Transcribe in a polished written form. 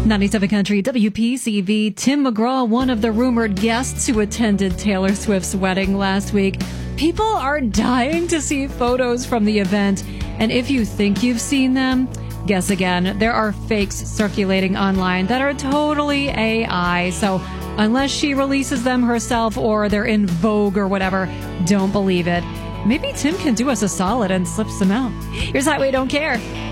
97 Country WPCV. Tim McGraw, one of the rumored guests who attended Taylor Swift's wedding last week. People are dying to see photos from the event, and if you think you've seen them, guess again. There are fakes circulating online that are totally AI, so unless she releases them herself or they're in Vogue or whatever, don't believe it. Maybe Tim can do us a solid and slips them out. Here's Highway Don't Care.